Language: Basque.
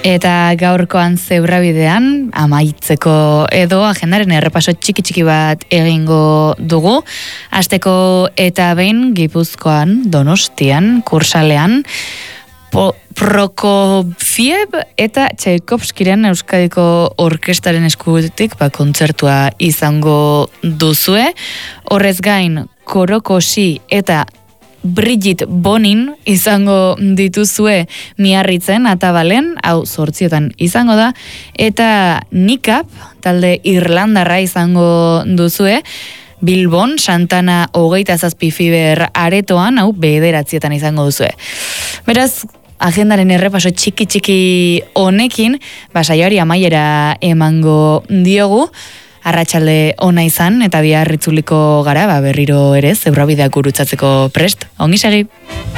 Eta gaurkoan Zebrabidean amaitzeko edo agendaren errepaso txiki bat egingo dugu. Hasteko eta behin Gipuzkoan, Donostian, Kursalean, Prokofiev eta Tchaikovskiren Euskadiko Orkestraren eskutik kontzertua izango duzue. Horrez gain, Korokosi eta Brigitte Bonin izango dituzue Miarritzen Atabalen, hau 8:00 izango da, eta Nikap, talde Irlandarra izango duzue, Bilbon, Santana 27 Fiber aretoan, hau 9:00 izango duzue. Beraz, agendaren errepaso txiki honekin, saioari amaiera emango diogu. Arratsalde ona izan eta bihar itzuliko gara, berriro ere Zebrabideak gurutzatzeko prest. Ongi segi!